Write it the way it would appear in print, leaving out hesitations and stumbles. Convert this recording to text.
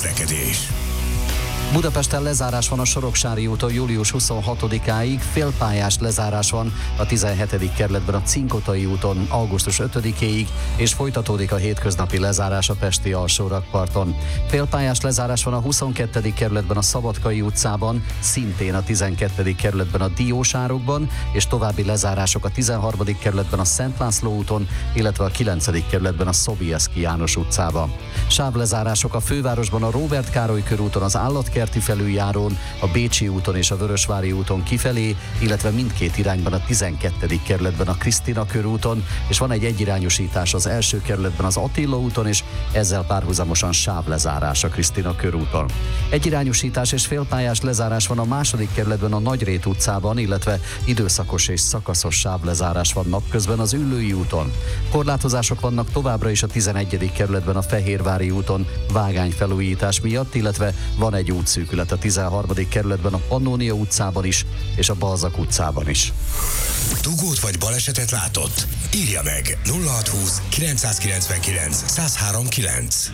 közlekedés. Budapesten lezárás van a Soroksári úton július 26-áig, félpályás lezárás van a 17. kerületben a Cinkotai úton augusztus 5-éig, és folytatódik a hétköznapi lezárás a pesti alsórakparton. Félpályás lezárás van a 22. kerületben a Szabadkai utcában, szintén a 12. kerületben a Diósárokban, és további lezárások a 13. kerületben a Szent László úton, illetve a 9. kerületben a Sobieski János utcában. Sávlezárások a fővárosban a Róbert Károly körúton, az Állatkerti felüljárón, a Bécsi úton és a Vörösvári úton kifelé, illetve mindkét irányban a 12. kerületben a Krisztina körúton, és van egy egyirányosítás az első kerületben az Attila úton, és ezzel párhuzamosan sávlezárás a Krisztina körúton. Egyirányosítás és félpályás lezárás van a második kerületben a Nagyrét utcában, illetve időszakos és szakaszos sávlezárás van napközben az Üllői úton. Korlátozások vannak továbbra is a 11. kerületben a Fehérvári úton vágányfelújítás miatt, illetve van egy útszűkület a 13. kerületben a Pannónia utcában is, és a Balzak utcában is. Dugót vagy balesetet látott? Írja meg 0620 999 1039.